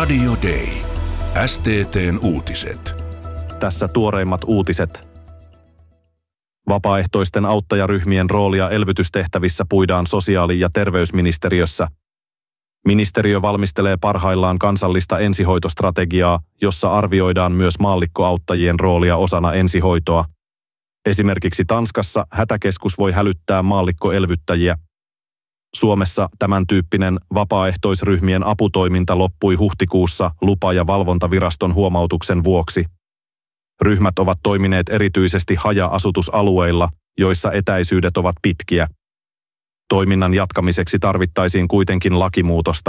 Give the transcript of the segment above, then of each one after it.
Radio Day. STT:n uutiset. Tässä tuoreimmat uutiset. Vapaaehtoisten auttajaryhmien roolia elvytystehtävissä puidaan sosiaali- ja terveysministeriössä. Ministeriö valmistelee parhaillaan kansallista ensihoitostrategiaa, jossa arvioidaan myös maallikkoauttajien roolia osana ensihoitoa. Esimerkiksi Tanskassa hätäkeskus voi hälyttää maallikkoelvyttäjiä. Suomessa tämän tyyppinen vapaaehtoisryhmien aputoiminta loppui huhtikuussa lupa- ja valvontaviraston huomautuksen vuoksi. Ryhmät ovat toimineet erityisesti haja-asutusalueilla, joissa etäisyydet ovat pitkiä. Toiminnan jatkamiseksi tarvittaisiin kuitenkin lakimuutosta.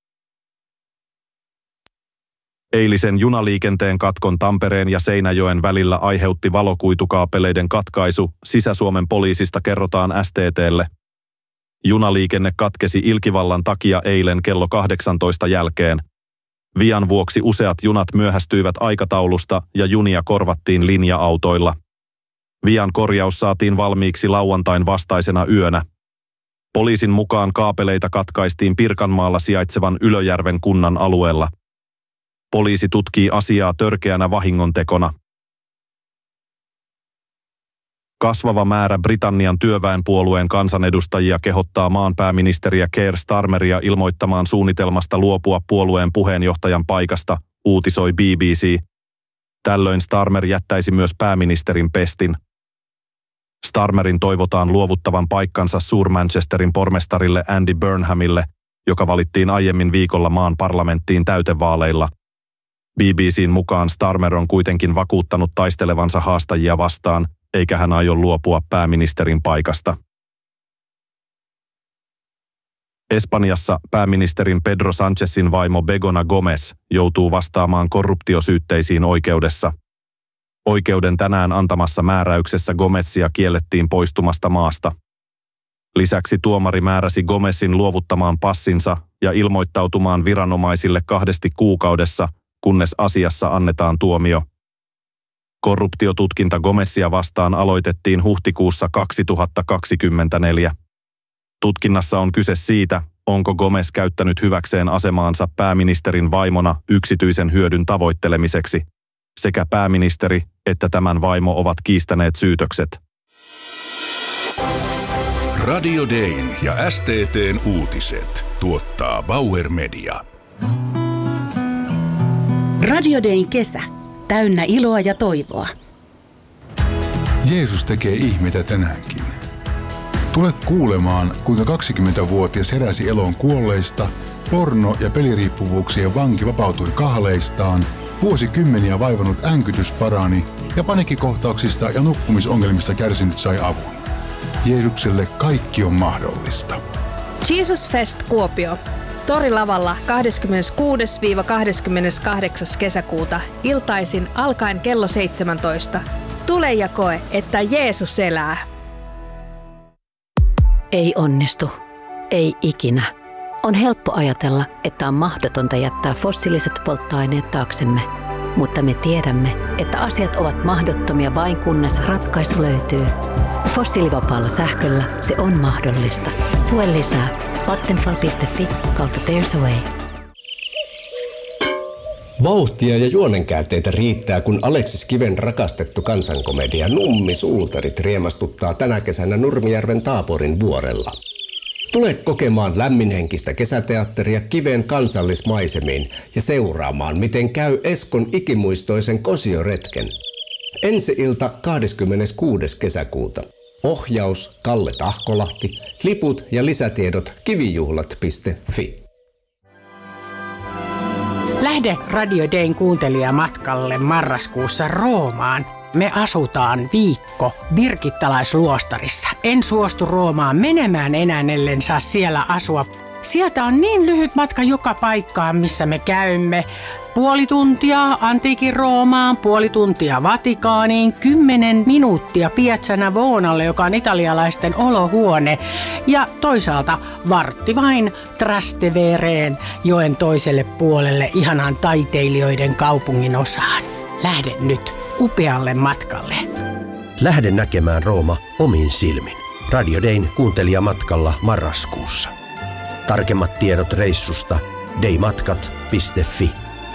Eilisen junaliikenteen katkon Tampereen ja Seinäjoen välillä aiheutti valokuitukaapeleiden katkaisu, Sisä-Suomen poliisista kerrotaan STT:lle. Junaliikenne katkesi ilkivallan takia eilen kello 18 jälkeen. Vian vuoksi useat junat myöhästyivät aikataulusta ja junia korvattiin linja-autoilla. Vian korjaus saatiin valmiiksi lauantain vastaisena yönä. Poliisin mukaan kaapeleita katkaistiin Pirkanmaalla sijaitsevan Ylöjärven kunnan alueella. Poliisi tutkii asiaa törkeänä vahingontekona. Kasvava määrä Britannian työväenpuolueen kansanedustajia kehottaa maan pääministeriä Keir Starmeria ilmoittamaan suunnitelmasta luopua puolueen puheenjohtajan paikasta, uutisoi BBC. Tällöin Starmer jättäisi myös pääministerin pestin. Starmerin toivotaan luovuttavan paikkansa Suur-Manchesterin pormestarille Andy Burnhamille, joka valittiin aiemmin viikolla maan parlamenttiin täytevaaleilla. BBC:n mukaan Starmer on kuitenkin vakuuttanut taistelevansa haastajia vastaan, eikä hän aio luopua pääministerin paikasta. Espanjassa pääministerin Pedro Sánchezin vaimo Begona Gomez joutuu vastaamaan korruptiosyytteisiin oikeudessa. Oikeuden tänään antamassa määräyksessä Gomezia kiellettiin poistumasta maasta. Lisäksi tuomari määräsi Gomezin luovuttamaan passinsa ja ilmoittautumaan viranomaisille 2 kuukaudessa, kunnes asiassa annetaan tuomio. Korruptiotutkinta Gomezia vastaan aloitettiin huhtikuussa 2024. Tutkinnassa on kyse siitä, onko Gomez käyttänyt hyväkseen asemaansa pääministerin vaimona yksityisen hyödyn tavoittelemiseksi. Sekä pääministeri että tämän vaimo ovat kiistäneet syytökset. Radio Dayn ja STT:n uutiset tuottaa Bauer Media. Radio Dayn kesä. Täynnä iloa ja toivoa. Jeesus tekee ihmeitä tänäänkin. Tule kuulemaan, kuinka 20-vuotias heräsi eloon kuolleista, porno- ja peliriippuvuuksien vanki vapautui kahleistaan, vuosikymmeniä vaivannut änkytys parani ja paniikkikohtauksista ja nukkumisongelmista kärsinyt sai avun. Jeesukselle kaikki on mahdollista. Jesus Fest Kuopio. Torilavalla 26-28. kesäkuuta iltaisin alkaen kello 17. Tule ja koe, että Jeesus elää. Ei onnistu. Ei ikinä. On helppo ajatella, että on mahdotonta jättää fossiiliset polttoaineet taaksemme. Mutta me tiedämme, että asiat ovat mahdottomia vain kunnes ratkaisu löytyy. Fossiilivapaalla sähköllä se on mahdollista. Lue lisää vattenfall.fi/there's a way. Vauhtia ja juonenkäänteitä riittää, kun Aleksis Kiven rakastettu kansankomedia Nummi-suutarit riemastuttaa tänä kesänä Nurmijärven Taaporin vuorella. Tule kokemaan lämminhenkistä kesäteatteria Kiven kansallismaisemiin ja seuraamaan, miten käy Eskon ikimuistoisen kosioretken. Ensi-ilta 26. kesäkuuta. Ohjaus Kalle Tahkolahti, liput ja lisätiedot kivijuhlat.fi. Lähde Radio Dayn kuuntelijamatkalle marraskuussa Roomaan. Me asutaan viikko Birgittalaisluostarissa. En suostu Roomaan menemään enää, ellen saa siellä asua. Sieltä on niin lyhyt matka joka paikkaan, missä me käymme. 0,5 tuntia antiikin Roomaan, 0,5 tuntia Vatikaaniin, 10 minuuttia Piazza Navonalle, joka on italialaisten olohuone. Ja toisaalta vartti vain Trastevereen, joen toiselle puolelle, ihanaan taiteilijoiden kaupungin osaan. Lähde nyt upealle matkalle. Lähde näkemään Rooma omin silmin. Radio Dayn kuuntelijamatkalla marraskuussa. Tarkemmat tiedot reissusta daymatkat.fi.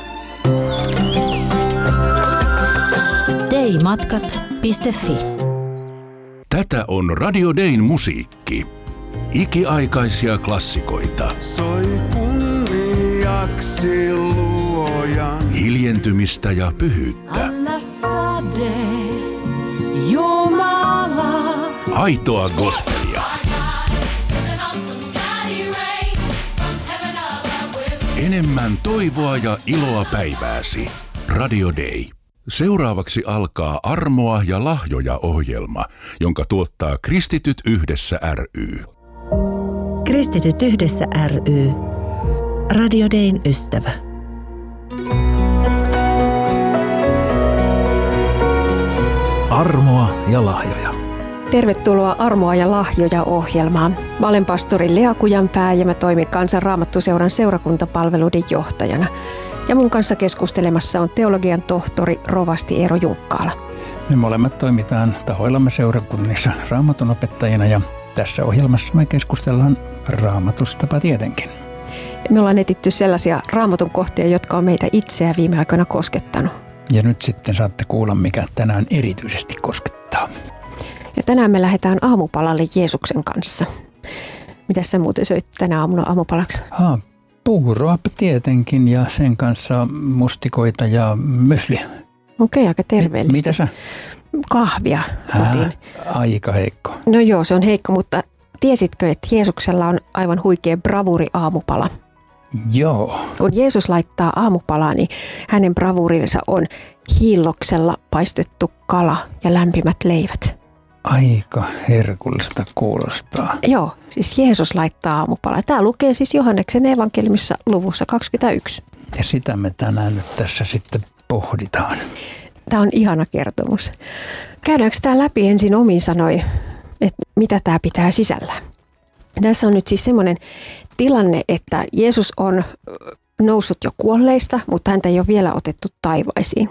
daymatkat.fi. Tätä on Radio Dayn musiikki. Ikiaikaisia klassikoita. Soi kunniaksi luojan. Hiljentymistä ja pyhyyttä. Anna sade, Jumala. Aitoa gospelia. Enemmän toivoa ja iloa päivääsi. Radio Day. Seuraavaksi alkaa Armoa ja lahjoja -ohjelma, jonka tuottaa Kristityt yhdessä ry. Kristityt yhdessä ry. Radio Dayn ystävä. Armoa ja lahjoja. Tervetuloa Armoa ja lahjoja -ohjelmaan. Mä olen pastori Lea Kujanpää ja mä toimin Kansan Raamattuseuran seurakuntapalveluiden johtajana. Ja mun kanssa keskustelemassa on teologian tohtori rovasti Eero Junkkaala. Me molemmat toimitaan tahoillamme seurakunnissa raamatun opettajina ja tässä ohjelmassa me keskustellaan raamatusta tietenkin. Me ollaan etitty sellaisia raamatun kohtia, jotka on meitä itseä viime aikoina koskettanut. Ja nyt sitten saatte kuulla, mikä tänään erityisesti koskettaa. Ja tänään me lähdetään aamupalalle Jeesuksen kanssa. Mitäs sä muuten söit tänä aamuna aamupalaksi? Puuroa tietenkin ja sen kanssa mustikoita ja müsliä. Okei, aika terveellistä. Mitä sä? Kahvia otin. Aika heikko. No joo, se on heikko, mutta tiesitkö, että Jeesuksella on aivan huikea bravuri aamupala? Joo. Kun Jeesus laittaa aamupalaa, niin hänen bravurinsa on hiilloksella paistettu kala ja lämpimät leivät. Aika herkullista kuulostaa. Joo, siis Jeesus laittaa aamupalaa. Tämä lukee siis Johanneksen evankeliumissa luvussa 21. Ja sitä me tänään nyt tässä sitten pohditaan. Tämä on ihana kertomus. Käydäänkö tämä läpi ensin omin sanoin, että mitä tämä pitää sisällään? Tässä on nyt siis semmoinen tilanne, että Jeesus on noussut jo kuolleista, mutta häntä ei ole vielä otettu taivaisiin.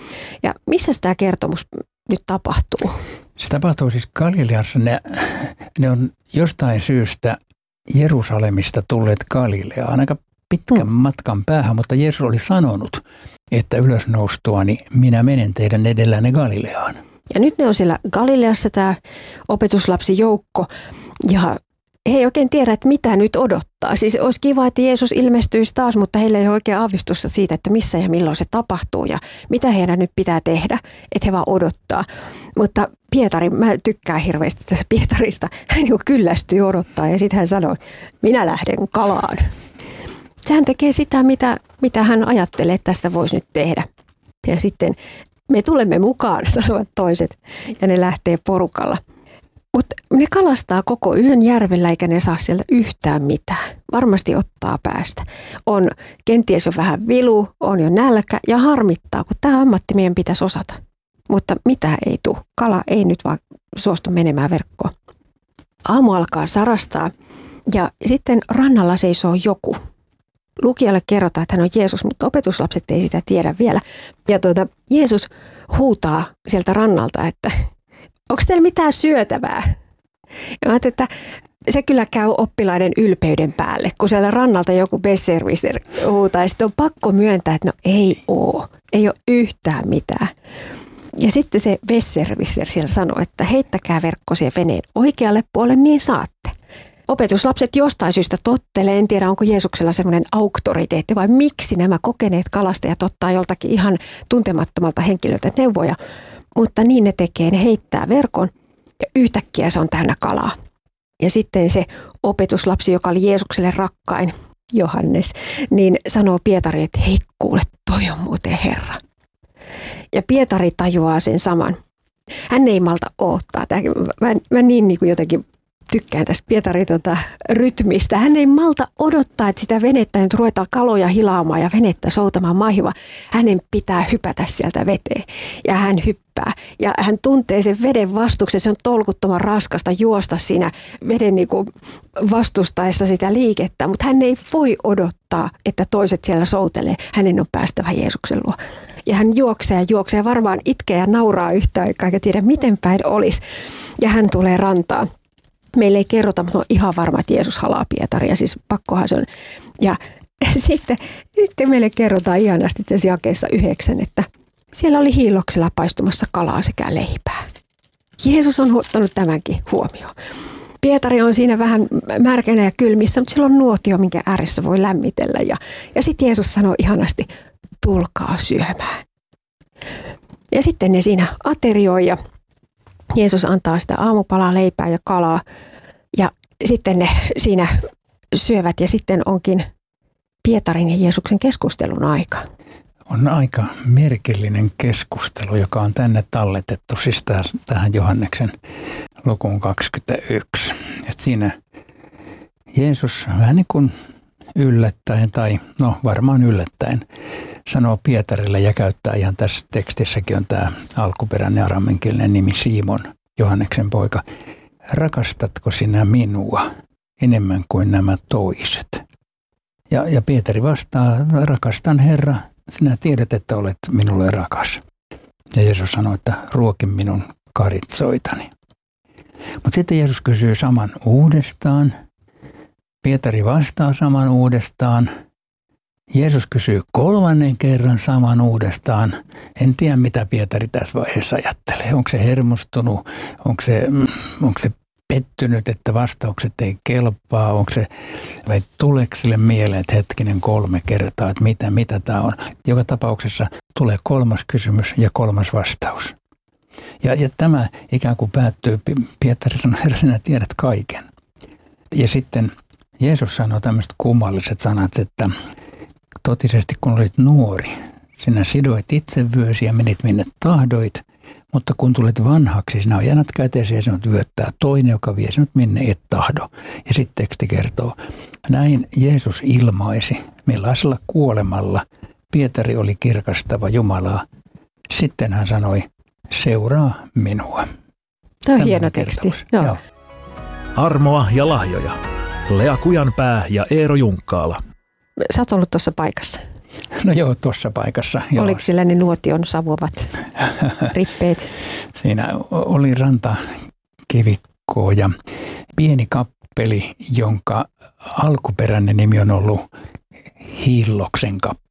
Ja missä tämä kertomus nyt tapahtuu? Se tapahtuu siis Galileassa. Ne on jostain syystä Jerusalemista tulleet Galileaan aika pitkän matkan päähän, mutta Jeesus oli sanonut, että ylösnoustuani minä menen teidän edellänne Galileaan. Ja nyt ne on siellä Galileassa tämä opetuslapsijoukko ja he ei oikein tiedä, että mitä nyt odottaa. Siis olisi kiva, että Jeesus ilmestyisi taas, mutta heillä ei ole oikein aavistusta siitä, että missä ja milloin se tapahtuu ja mitä heidän nyt pitää tehdä, että he vaan odottaa. Mutta Pietari, mä tykkään hirveästi tästä Pietarista, hän kyllästyy odottaa ja sitten hän sanoo, minä lähden kalaan. Sehän tekee sitä, mitä hän ajattelee, että tässä voisi nyt tehdä. Ja sitten me tulemme mukaan, sanovat toiset, ja ne lähtee porukalla. Mutta ne kalastaa koko yön järvellä eikä ne saa sieltä yhtään mitään. Varmasti ottaa päästä. On kenties jo vähän vilu, on jo nälkä ja harmittaa, kun tämä ammatti meidän pitäisi osata. Mutta mitä ei tule. Kala ei nyt vaan suostu menemään verkkoon. Aamu alkaa sarastaa ja sitten rannalla seisoo joku. Lukijalle kerrotaan, että hän on Jeesus, mutta opetuslapset ei sitä tiedä vielä. Ja Jeesus huutaa sieltä rannalta, että onko teillä mitään syötävää? Ja mä ajattelin, että se kyllä käy oppilaiden ylpeyden päälle, kun sieltä rannalta joku besserwisser huutaa. Ja sitten on pakko myöntää, että no ei ole yhtään mitään. Ja sitten se besserwisser siellä sanoo, että heittäkää verkkosia veneen oikealle puolelle, niin saatte. Opetuslapset jostain syystä tottelee, en tiedä onko Jeesuksella semmoinen auktoriteetti vai miksi nämä kokeneet kalastajat ottaa joltakin ihan tuntemattomalta henkilöltä neuvoja. Mutta niin ne tekee, ne heittää verkon ja yhtäkkiä se on täynnä kalaa. Ja sitten se opetuslapsi, joka oli Jeesukselle rakkain, Johannes, niin sanoo Pietari, että hei kuule, toi on muuten Herra. Ja Pietari tajuaa sen saman. Hän ei malta odottaa. Mä niin kuin jotenkin tykkään tästä Pietarin rytmistä. Hän ei malta odottaa, että sitä venettä nyt ruvetaan kaloja hilaamaan ja venettä soutamaan maihin, vaan hänen pitää hypätä sieltä veteen. Ja hän hyppää. Ja hän tuntee sen veden vastuksen. Se on tolkuttoman raskasta juosta siinä veden niin kuin vastustaessa sitä liikettä. Mutta hän ei voi odottaa, että toiset siellä soutelee. Hänen on päästävä Jeesuksen luo. Ja hän juoksee, varmaan itkee ja nauraa yhtä aikaa, eikä tiedä miten päin olisi. Ja hän tulee rantaan. Meille ei kerrota, mutta on ihan varma, että Jeesus halaa Pietaria, siis pakkohan se on. Ja sitten meille kerrotaan ihanasti tässä jakeessa 9, että siellä oli hiilloksella paistumassa kalaa sekä leipää. Jeesus on ottanut tämänkin huomioon. Pietari on siinä vähän märkänä ja kylmissä, mutta sillä on nuotio, minkä ääressä voi lämmitellä. Ja sitten Jeesus sanoo ihanasti, tulkaa syömään. Ja sitten ne siinä aterioi ja Jeesus antaa sitä aamupalaa, leipää ja kalaa. Ja sitten ne siinä syövät ja sitten onkin Pietarin ja Jeesuksen keskustelun aika. On aika merkillinen keskustelu, joka on tänne talletettu, siis tähän Johanneksen lukuun 21. Et siinä Jeesus vähän niin kuin yllättäen, tai no varmaan yllättäen, sanoo Pietarille ja käyttää ihan tässä tekstissäkin on tämä alkuperäinen araamenkielinen nimi Simon, Johanneksen poika. Rakastatko sinä minua enemmän kuin nämä toiset? Ja Pietari vastaa, rakastan Herra, sinä tiedät, että olet minulle rakas. Ja Jeesus sanoi, että ruoki minun karitsoitani. Mutta sitten Jeesus kysyy saman uudestaan. Pietari vastaa saman uudestaan. Jeesus kysyy 3. kerran saman uudestaan. En tiedä, mitä Pietari tässä vaiheessa ajattelee. Onko se hermostunut? Onko se pettynyt, että vastaukset ei kelpaa? Vai tuleeko sille mieleen, että hetkinen 3 kertaa, että mitä tämä on? Joka tapauksessa tulee 3. kysymys ja 3. vastaus. Ja tämä ikään kuin päättyy, Pietari sanoo, Herra, sinä tiedät kaiken. Ja sitten Jeesus sanoo tämmöiset kummalliset sanat, että totisesti kun olit nuori, sinä sidoit itsevyösi ja menit minne tahdoit, mutta kun tulet vanhaksi, sinä ojennat käteesi ja sinut vyöttää toinen, joka vie sinut minne et tahdo. Ja sitten teksti kertoo, näin Jeesus ilmaisi, millaisella kuolemalla Pietari oli kirkastava Jumalaa. Sitten hän sanoi, seuraa minua. Tämä on hieno teksti. Joo. Armoa ja lahjoja. Lea Kujanpää ja Eero Junkkaala. Sä oot ollut tuossa paikassa. No joo, tuossa paikassa. Joo. Oliko sillä ne nuotion savuavat rippeet? Siinä oli rantakivikko ja pieni kappeli, jonka alkuperäinen nimi on ollut Hiilloksen kappeli.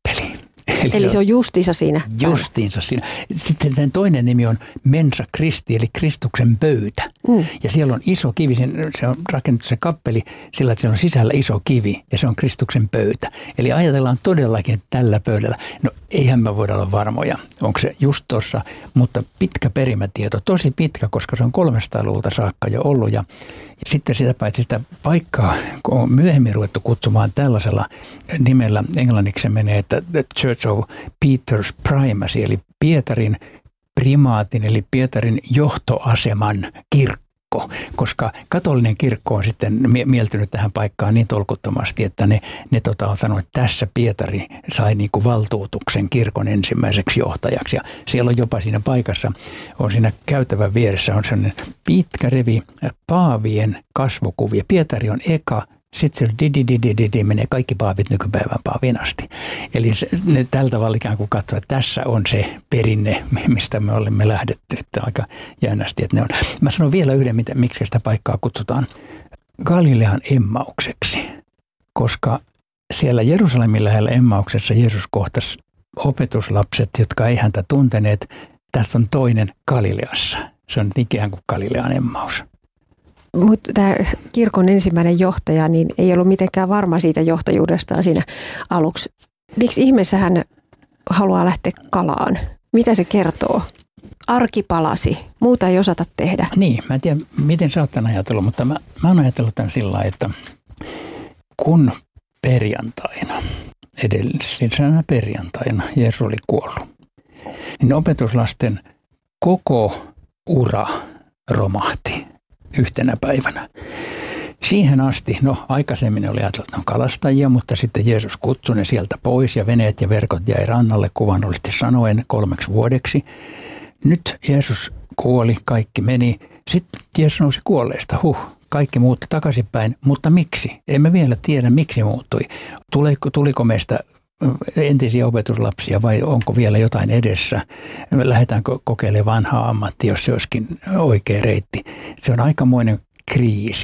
Eli se on justiinsa siinä. Justiinsa siinä. Sitten sen toinen nimi on Mensa Christi, eli Kristuksen pöytä. Ja siellä on iso kivi, se on rakennettu se kappeli sillä, että siellä on sisällä iso kivi ja se on Kristuksen pöytä. Eli ajatellaan todellakin, että tällä pöydällä, no eihän me voida olla varmoja, onko se just tuossa, mutta pitkä perimätieto, tosi pitkä, koska se on 300-luvulta saakka jo ollut. Ja sitten sitä paitsi sitä paikkaa, kun on myöhemmin ruvettu kutsumaan tällaisella nimellä, englanniksi se menee, että The Church of Peter's Primacy, eli Pietarin primaatin, eli Pietarin johtoaseman kirkko, koska katolinen kirkko on sitten mieltynyt tähän paikkaan niin tolkuttomasti, että ne on sanonut, että tässä Pietari sai niin kuin valtuutuksen kirkon ensimmäiseksi johtajaksi. Ja siellä on jopa siinä paikassa, on siinä käytävän vieressä, on sellainen pitkä rivi paavien kasvokuvia. Pietari on eka. Sitten se menee kaikki paavit nykypäivän paaviin asti. Eli ne tällä tavalla ikään kuin katsoo, että tässä on se perinne, mistä me olemme lähdetty. Että aika jännästi, että ne on. Mä sanon vielä yhden, miksi sitä paikkaa kutsutaan Galilean Emmaukseksi. Koska siellä Jerusalemin lähellä Emmauksessa Jeesus kohtasi opetuslapset, jotka ei häntä tunteneet. Tässä on toinen Galileassa. Se on ikään kuin Galilean Emmaus. Mutta tämä kirkon ensimmäinen johtaja niin ei ollut mitenkään varma siitä johtajuudestaan siinä aluksi. Miksi ihmeessä hän haluaa lähteä kalaan? Mitä se kertoo? Arki palasi. Muuta ei osata tehdä. Niin, mä en tiedä, miten sä oot tämän ajatellut, mutta mä oon ajatellut tämän sillä lailla, että kun perjantaina, edellisenä perjantaina Jeesus oli kuollut, niin opetuslasten koko ura romahti yhtenä päivänä. Siihen asti, aikaisemmin oli ajatellut, että ne on kalastajia, mutta sitten Jeesus kutsui ne sieltä pois ja veneet ja verkot jäi rannalle kuvannollisesti sanoen 3 vuodeksi. Nyt Jeesus kuoli, kaikki meni. Sitten Jeesus nousi kuolleista. Kaikki muutti takaisinpäin, mutta miksi? Emme vielä tiedä, miksi muuttui. Tuliko meistä entisiä opetuslapsia vai onko vielä jotain edessä? Lähdetäänkö kokeilemaan vanhaa ammattia, jos se olisikin oikea reitti? Se on aikamoinen kriisi.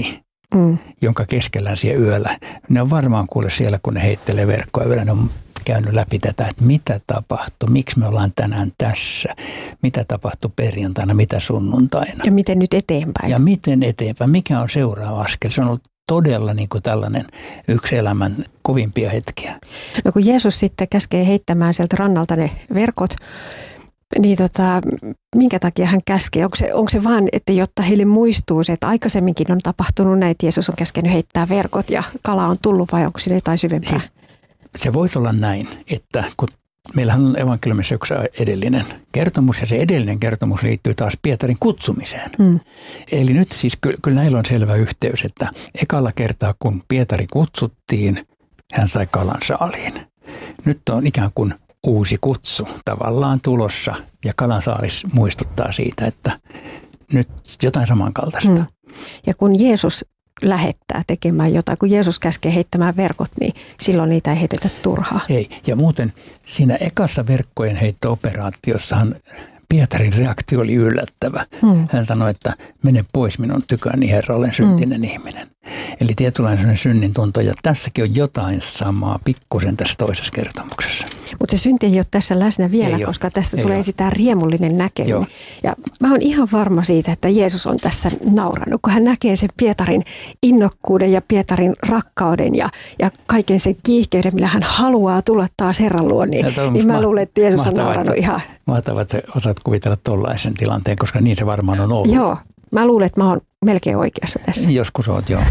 jonka keskellä siellä yöllä. Ne on varmaan kuule siellä, kun ne heittelee verkkoa yöllä, ne on käynyt läpi tätä, että mitä tapahtui, miksi me ollaan tänään tässä, mitä tapahtui perjantaina, mitä sunnuntaina. Ja miten nyt eteenpäin. Ja miten eteenpäin, mikä on seuraava askel. Se on ollut todella niin kuin tällainen yksi elämän kovimpia hetkiä. No kun Jeesus sitten käskee heittämään sieltä rannalta ne verkot, niin minkä takia hän käskee? Onko se vaan, että jotta heille muistuu se, että aikaisemminkin on tapahtunut näin, että Jeesus on käskenyt heittää verkot ja kala on tullut, vai onko siinä jotain syvempää? Se voisi olla näin, että kun meillähän on evankeliumissa yksi edellinen kertomus, ja se edellinen kertomus liittyy taas Pietarin kutsumiseen. Eli nyt siis kyllä näillä on selvä yhteys, että ekalla kertaa kun Pietari kutsuttiin, hän sai kalan saaliin. Nyt on ikään kuin uusi kutsu tavallaan tulossa, ja kalan saalis muistuttaa siitä, että nyt jotain samankaltaista. Ja kun Jeesus lähettää tekemään jotain, kun Jeesus käskee heittämään verkot, niin silloin niitä ei heitetä turhaa. Ei, ja muuten siinä ekassa verkkojen heitto-operaatiossahan Pietarin reaktio oli yllättävä. Hän sanoi, että mene pois minun tyköni, Herra, olen syntinen ihminen. Eli tietynlainen synnin tunto, ja tässäkin on jotain samaa pikkusen tässä toisessa kertomuksessa. Mutta se synti ei ole tässä läsnä vielä, koska tässä tulee sitä riemullinen näkemys. Ja mä oon ihan varma siitä, että Jeesus on tässä naurannut, kun hän näkee sen Pietarin innokkuuden ja Pietarin rakkauden ja kaiken sen kiihkeyden, millä hän haluaa tulla taas Herran luo. Niin mä luulen, että Jeesus on naurannut ihan. Mahtavaa, että osaat kuvitella tollaisen tilanteen, koska niin se varmaan on ollut. Joo. Mä luulen, että mä oon melkein oikeassa tässä. Joskus oot, joo.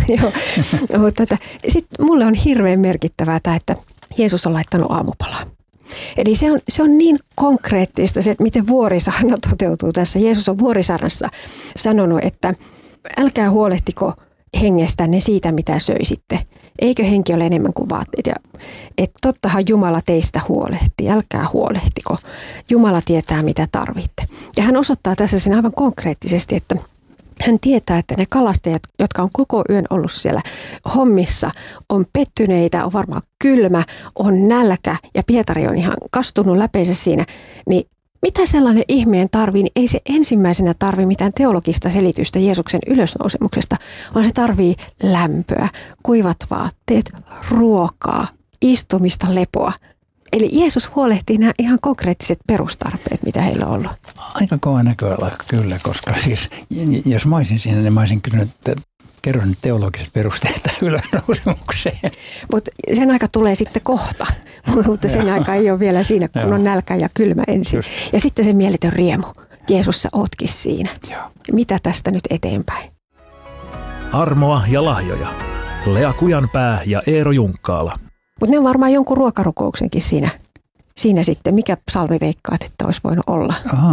Sitten mulle on hirveän merkittävää tämä, että Jeesus on laittanut aamupalaa. Eli se on niin konkreettista se, että miten vuorisaarna toteutuu tässä. Jeesus on vuorisaarnassa sanonut, että älkää huolehtiko hengestänne siitä, mitä söisitte. Eikö henki ole enemmän kuin vaatteet? Ja, että tottahan Jumala teistä huolehtii, älkää huolehtiko. Jumala tietää, mitä tarvitte. Ja hän osoittaa tässä sen aivan konkreettisesti, että hän tietää, että ne kalastajat, jotka on koko yön ollut siellä hommissa, on pettyneitä, on varmaan kylmä, on nälkä ja Pietari on ihan kastunut läpeensä siinä, niin mitä sellainen ihminen tarvii, niin ei se ensimmäisenä tarvii mitään teologista selitystä Jeesuksen ylösnousemuksesta, vaan se tarvii lämpöä, kuivat vaatteet, ruokaa, istumista, lepoa. Eli Jeesus huolehtii nämä ihan konkreettiset perustarpeet, mitä heillä on ollut. Aika kova näköala kyllä, koska siis jos mä olisin siinä, niin mä olisin kysynyt, että kerro nyt teologiset perusteet ylösnousemukseen. Mutta sen aika tulee sitten kohta, mutta sen aika ei ole vielä siinä, kun on nälkä ja kylmä ensin. Just. Ja sitten se mieletön riemu. Jeesus, sä ootkin siinä. Joo. Mitä tästä nyt eteenpäin? Armoa ja lahjoja. Lea Kujanpää ja Eero Junkkaala. Mutta ne on varmaan jonkun ruokarukouksenkin siinä sitten. Mikä psalmi veikkaat, että olisi voinut olla?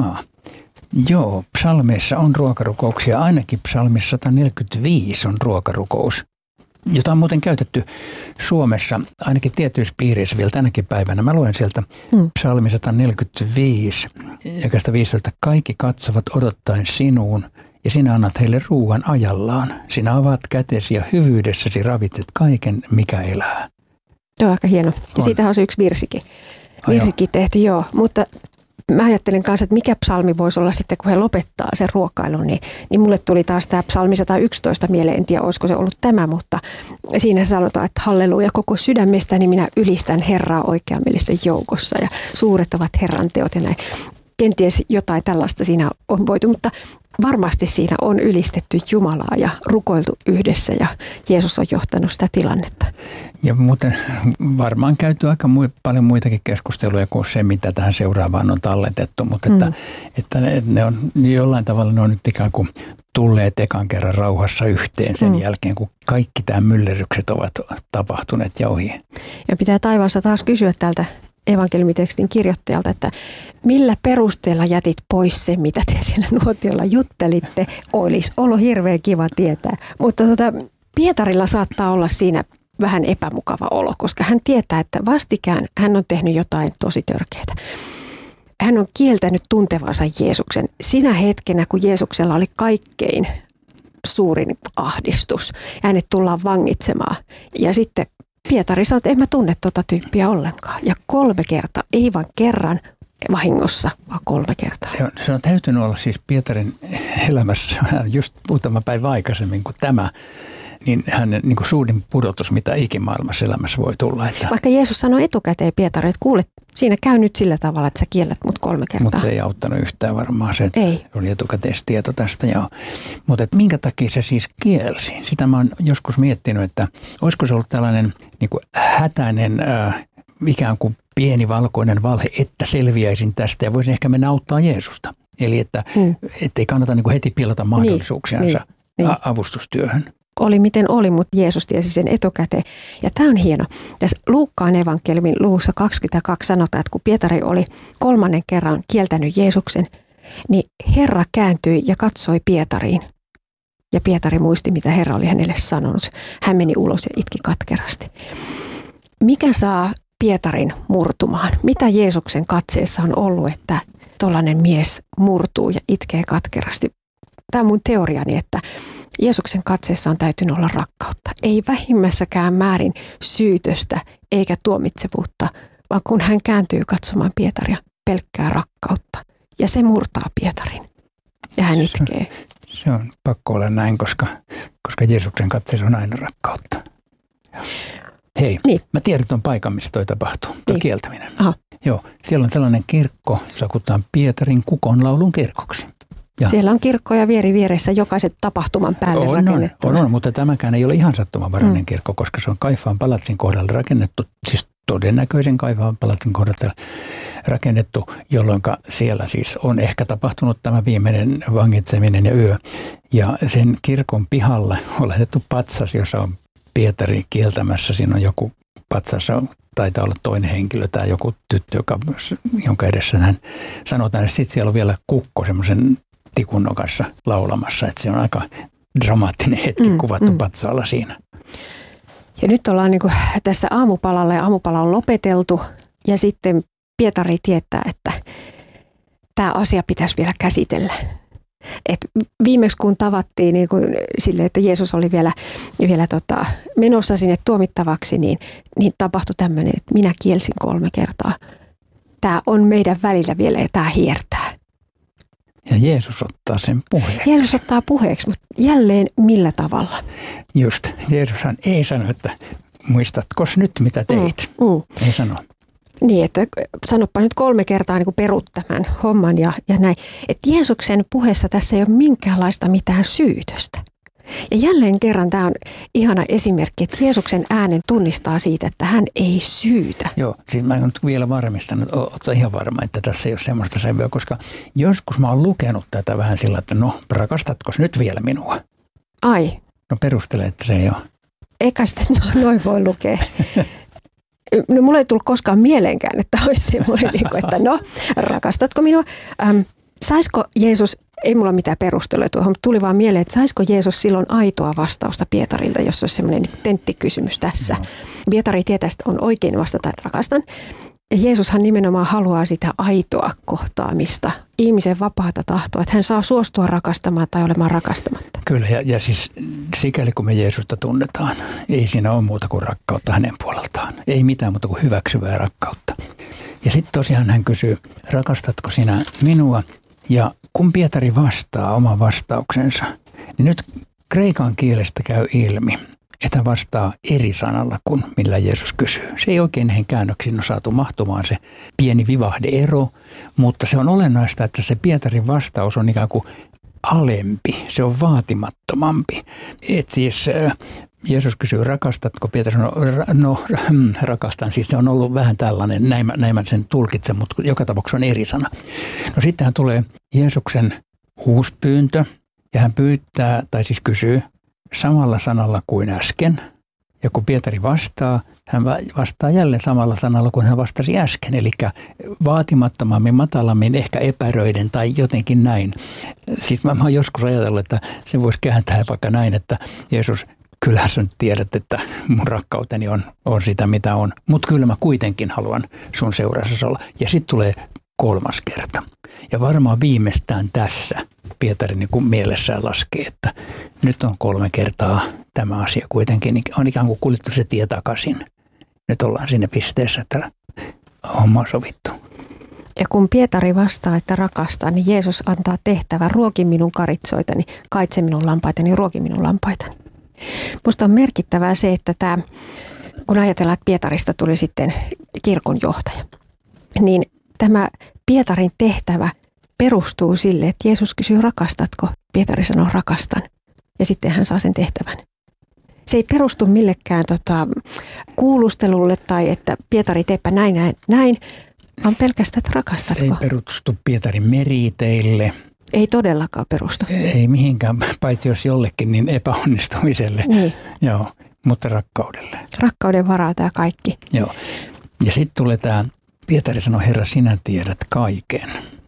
Joo, psalmeissa on ruokarukouksia. Ainakin psalmissa 145 on ruokarukous, jota on muuten käytetty Suomessa ainakin tietyissä piireissä vielä tänäkin päivänä. Mä luen sieltä psalmi 145, jakeesta 15. Kaikki katsovat odottaen sinuun, ja sinä annat heille ruuan ajallaan. Sinä avaat kätesi ja hyvyydessäsi ravitset kaiken, mikä elää. Joo, aika hieno. Ja siitähän on se yksi virsikin tehty, joo. Mutta mä ajattelen kanssa, että mikä psalmi voisi olla sitten, kun he lopettaa sen ruokailun, niin mulle tuli taas tämä psalmi 111 mieleen. En tiedä, olisiko se ollut tämä, mutta siinä sanotaan, että halleluja koko sydämestäni minä ylistän Herraa oikeamielisten joukossa ja suuret ovat Herran teot ja näin. Kenties jotain tällaista siinä on voitu, mutta varmasti siinä on ylistetty Jumalaa ja rukoiltu yhdessä ja Jeesus on johtanut sitä tilannetta. Ja muuten varmaan käyty aika paljon muitakin keskusteluja kuin se, mitä tähän seuraavaan on talletettu, mutta että ne on jollain tavalla ne on nyt ikään kuin tulleet ekan kerran rauhassa yhteen sen jälkeen, kun kaikki tämä myllerrykset ovat tapahtuneet ja ohi. Ja pitää taivaassa taas kysyä tältä evankeliumitekstin kirjoittajalta, että millä perusteella jätit pois sen, mitä te siellä nuotiolla juttelitte. Olisi ollut hirveän kiva tietää. Mutta Pietarilla saattaa olla siinä vähän epämukava olo, koska hän tietää, että vastikään hän on tehnyt jotain tosi törkeää. Hän on kieltänyt tuntevansa Jeesuksen sinä hetkenä, kun Jeesuksella oli kaikkein suurin ahdistus. Hänet tullaan vangitsemaan. Ja sitten Pietari sanoi, että en mä tunne tuota tyyppiä ollenkaan. Ja 3 kertaa, ei vain kerran vahingossa, vaan 3 kertaa. Se on täytynyt olla siis Pietarin elämässä just muutama päivä aikaisemmin kuin tämä. niin hänen niin kuin suurin pudotus, mitä ikimaailmassa elämässä voi tulla. Että vaikka Jeesus sanoi etukäteen Pietari, että kuule, siinä käy nyt sillä tavalla, että sä kiellät mut 3 kertaa. Mutta se ei auttanut yhtään varmaan se, että ei. Oli etukäteistieto tästä. Mutta minkä takia se siis kielsi? Sitä mä oon joskus miettinyt, että olisiko se ollut tällainen niin kuin hätäinen ikään kuin pieni valkoinen valhe, että selviäisin tästä ja voisin ehkä mennä auttaa Jeesusta. Eli että ei kannata niin kuin heti pilata mahdollisuuksiansa avustustyöhön. Oli miten oli, mutta Jeesus tiesi sen etukäteen. Ja tämä on hieno. Tässä Luukkaan evankeliumin luvussa 22 sanotaan, että kun Pietari oli 3. kerran kieltänyt Jeesuksen, niin Herra kääntyi ja katsoi Pietariin. Ja Pietari muisti, mitä Herra oli hänelle sanonut. Hän meni ulos ja itki katkerasti. Mikä saa Pietarin murtumaan? Mitä Jeesuksen katseessa on ollut, että tollainen mies murtuu ja itkee katkerasti? Tämä on mun teoriani, että Jeesuksen katseessa on täytynyt olla rakkautta. Ei vähimmässäkään määrin syytöstä eikä tuomitsevuutta, vaan kun hän kääntyy katsomaan Pietaria, pelkkää rakkautta. Ja se murtaa Pietarin. Ja hän itkee. Se on pakko olla näin, koska Jeesuksen katseessa on aina rakkautta. Hei, mä tiedän tuon paikan, missä toi tapahtuu, tuo kieltäminen. Aha. Joo, siellä on sellainen kirkko, jota kutsutaan Pietarin kukonlaulun kirkoksi. Ja siellä on kirkkoja vieressä jokaiset tapahtuman päälle rakennettu. On, mutta tämäkään ei ole ihan sattumanvarainen kirkko, koska se on Kaifaan palatsin kohdalla rakennettu, siis todennäköisen Kaifaan palatsin kohdalla rakennettu, jolloin siellä siis on ehkä tapahtunut tämä viimeinen vangitseminen ja yö. Ja sen kirkon pihalla on laitettu patsas, jossa on Pietari kieltämässä. Siinä on joku patsassa, taitaa olla toinen henkilö tai joku tyttö, jonka edessä hän sanotaan. Sitten siellä on vielä kukko semmoisen tikun nokassa laulamassa, että se on aika dramaattinen hetki kuvattu patsaalla siinä. Ja nyt ollaan niin kuin tässä aamupalalla ja aamupala on lopeteltu ja sitten Pietari tietää, että tämä asia pitäisi vielä käsitellä. Et viimeksi kun tavattiin niin kuin sille, että Jeesus oli vielä menossa sinne tuomittavaksi, niin tapahtui tämmöinen, että minä kielsin 3 kertaa. Tämä on meidän välillä vielä ja tämä hiertää. Ja Jeesus ottaa sen puheeksi. Jeesus ottaa puheeksi, mutta jälleen millä tavalla? Just, Jeesushan ei sano, että muistatko nyt mitä teit? Ei sano. Niin, että sanoppa nyt 3 kertaa niin kuin perut tämän homman ja näin. Että Jeesuksen puheessa tässä ei ole minkäänlaista mitään syytöstä. Ja jälleen kerran tämä on ihana esimerkki, että Jeesuksen äänen tunnistaa siitä, että hän ei syytä. Joo, siis mä nyt vielä varmistan, että ootko ihan varma, että tässä ei ole semmoista sävyä, koska joskus mä oon lukenut tätä vähän sillä, että no rakastatko nyt vielä minua? Ai. No perustele, että se ei ole. Eikä sitten noin voi lukea. No mulla ei tullut koskaan mieleenkään, että olisi semmoinen, että no rakastatko minua? Saisiko Jeesus, ei mulla mitään perusteluja tuohon, mutta tuli vaan mieleen, että saisiko Jeesus silloin aitoa vastausta Pietarilta, jos olisi semmoinen tenttikysymys tässä. Pietari tietää, että on oikein vastata, että rakastan. Ja Jeesushan nimenomaan haluaa sitä aitoa kohtaamista, ihmisen vapaata tahtoa, että hän saa suostua rakastamaan tai olemaan rakastamatta. Kyllä, ja siis sikäli kun me Jeesusta tunnetaan, ei siinä ole muuta kuin rakkautta hänen puoleltaan. Ei mitään muuta kuin hyväksyvää rakkautta. Ja sitten tosiaan hän kysyy, rakastatko sinä minua? Ja kun Pietari vastaa oman vastauksensa, niin nyt kreikan kielestä käy ilmi, että hän vastaa eri sanalla kuin millä Jeesus kysyy. Se ei oikein näihin käännöksiin ole saatu mahtumaan se pieni vivahde-ero, mutta se on olennaista, että se Pietarin vastaus on ikään kuin alempi, se on vaatimattomampi. Et siis Jeesus kysyy, rakastatko? Pietari sanoo, no rakastan. Siis se on ollut vähän tällainen, näin mä sen tulkitsen, mutta joka tapauksessa on eri sana. No sittenhän tulee Jeesuksen uusi pyyntö ja hän pyytää, tai siis kysyy samalla sanalla kuin äsken. Ja kun Pietari vastaa, hän vastaa jälleen samalla sanalla kuin hän vastasi äsken. Eli vaatimattomammin, matalammin, ehkä epäröiden tai jotenkin näin. Siis mä oon joskus ajatellut, että se voisi kääntää vaikka näin, että Jeesus, kyllähän sä nyt tiedät, että mun rakkauteni on sitä, mitä on. Mutta kyllä mä kuitenkin haluan sun seurassa olla. Ja sitten tulee 3. kerta. Ja varmaan viimeistään tässä Pietari niin kuin mielessään laskee, että nyt on 3 kertaa tämä asia kuitenkin. On ikään kuin kuljettu se tie takaisin. Nyt ollaan siinä pisteessä, että homma on sovittu. Ja kun Pietari vastaa, että rakastaa, niin Jeesus antaa tehtävän, ruoki minun karitsoitani, kaitse minun lampaitani, ruoki minun lampaitani. Musta on merkittävää se, että kun ajatellaan, että Pietarista tuli sitten kirkon johtaja, niin tämä Pietarin tehtävä perustuu sille, että Jeesus kysyy, rakastatko? Pietari sanoo, rakastan. Ja sitten hän saa sen tehtävän. Se ei perustu millekään kuulustelulle tai että Pietari teepä näin, vaan pelkästään, että rakastatko. Se ei perustu Pietarin meriteille. Ei todellakaan perustu. Ei mihinkään, paitsi jos jollekin, niin epäonnistumiselle. Niin. Joo, mutta rakkaudelle. Rakkauden varaa tämä kaikki. Joo. Ja sitten tulee tämä, Pietari sanoo, Herra, sinä tiedät kaiken.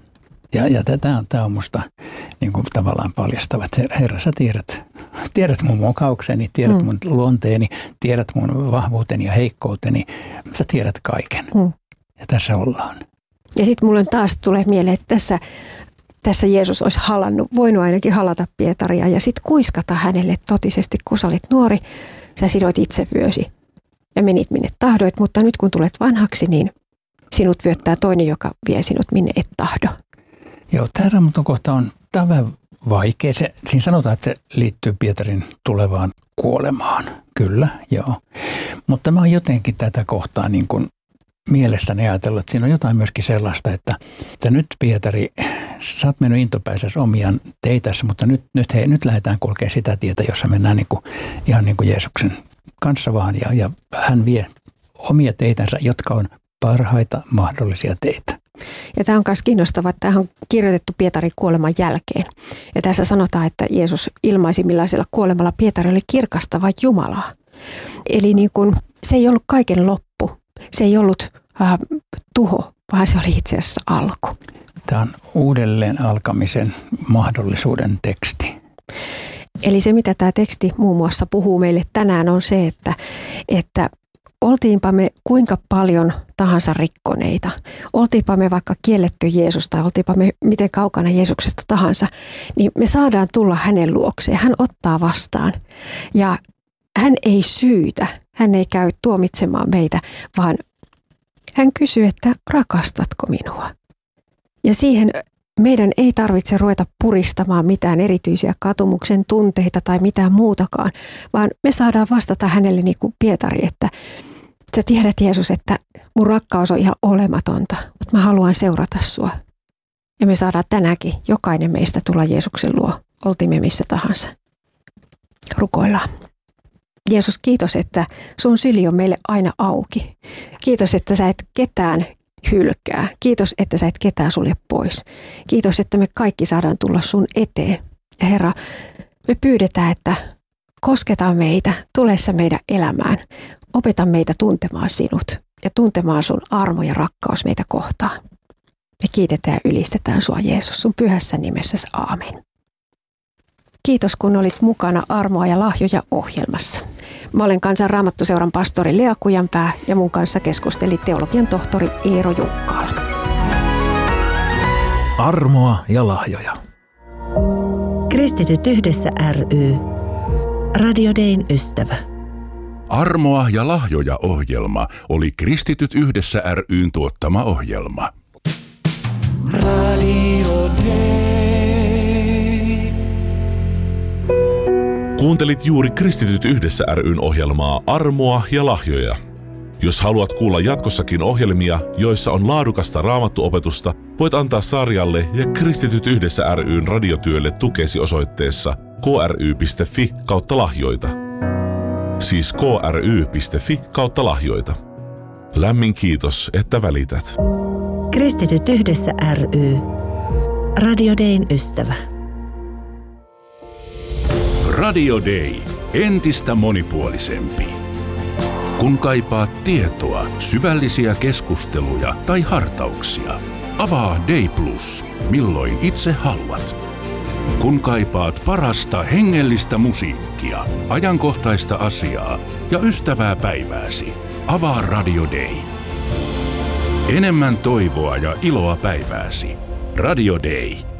Ja tämä on musta niin kuin tavallaan paljastava, että Herra, sä tiedät mun mokaukseni, tiedät mun luonteeni, tiedät mun vahvuuteni ja heikkouteni. Sä tiedät kaiken. Ja tässä ollaan. Ja sitten mulle taas tulee mieleen, että tässä Jeesus olisi voinut ainakin halata Pietaria ja sitten kuiskata hänelle totisesti, kun sä olit nuori, sä sidoit itse vyösi ja menit minne tahdoit, mutta nyt kun tulet vanhaksi, niin sinut vyöttää toinen, joka vie sinut minne et tahdo. Joo, tämä Raamatun kohta on vähän vaikea. Siinä sanotaan, että se liittyy Pietarin tulevaan kuolemaan. Kyllä, joo. Mutta mä oon jotenkin tätä kohtaa niin kuin mielessäni ajatellut, että siinä on jotain myöskin sellaista, että nyt Pietari, sä oot mennyt intopäisessä omiaan teitässä, mutta nyt lähdetään kulkemaan sitä tietä, jossa mennään ihan niin kuin Jeesuksen kanssa vaan. Ja hän vie omia teitänsä, jotka on parhaita mahdollisia teitä. Ja tämä on myös kiinnostavaa, että tämä on kirjoitettu Pietarin kuoleman jälkeen. Ja tässä sanotaan, että Jeesus ilmaisi, millaisella kuolemalla Pietari oli kirkastava Jumalaa. Eli niin kuin, se ei ollut kaiken loppu. Se ei ollut tuho, vaan se oli itse asiassa alku. Tämä on uudelleen alkamisen mahdollisuuden teksti. Eli se, mitä tämä teksti muun muassa puhuu meille tänään, on se, että oltiinpa me kuinka paljon tahansa rikkoneita, oltiinpa me vaikka kielletty Jeesusta, oltiinpa me miten kaukana Jeesuksesta tahansa, niin me saadaan tulla hänen luokseen. Hän ottaa vastaan ja hän ei syytä, hän ei käy tuomitsemaan meitä, vaan hän kysyy, että rakastatko minua? Ja siihen meidän ei tarvitse ruveta puristamaan mitään erityisiä katumuksen tunteita tai mitään muutakaan, vaan me saadaan vastata hänelle niin kuin Pietari, että sä tiedät Jeesus, että mun rakkaus on ihan olematonta, mutta mä haluan seurata sua. Ja me saadaan tänäänkin jokainen meistä tulla Jeesuksen luo, oltiin me missä tahansa. Rukoillaan. Jeesus, kiitos, että sun syli on meille aina auki. Kiitos, että sä et ketään hylkää. Kiitos, että sä et ketään sulje pois. Kiitos, että me kaikki saadaan tulla sun eteen. Ja Herra, me pyydetään, että kosketa meitä, tule sä meidän elämään. Opeta meitä tuntemaan sinut ja tuntemaan sun armo ja rakkaus meitä kohtaan. Me kiitetään ja ylistetään sua, Jeesus, sun pyhässä nimessäsi. Aamen. Kiitos, kun olit mukana Armoa ja lahjoja -ohjelmassa. Mä olen Kansan Raamattuseuran pastori Lea Kujanpää ja mun kanssa keskusteli teologian tohtori Eero Junkkaala. Armoa ja lahjoja. Kristityt yhdessä ry. Radio Dayn ystävä. Armoa ja lahjoja -ohjelma oli Kristityt yhdessä ry:n tuottama ohjelma. Radio Day. Kuuntelit juuri Kristityt yhdessä ry:n ohjelmaa Armoa ja lahjoja. Jos haluat kuulla jatkossakin ohjelmia, joissa on laadukasta raamattuopetusta, voit antaa sarjalle ja Kristityt yhdessä ry:n radiotyölle tukesi osoitteessa kry.fi/lahjoita. Siis kry.fi/lahjoita. Lämmin kiitos, että välität. Kristityt yhdessä ry. Radio Dayn ystävä. Radio Day. Entistä monipuolisempi. Kun kaipaat tietoa, syvällisiä keskusteluja tai hartauksia, avaa Day Plus, milloin itse haluat. Kun kaipaat parasta hengellistä musiikkia, ajankohtaista asiaa ja ystävää päivääsi, avaa Radio Day. Enemmän toivoa ja iloa päivääsi. Radio Day.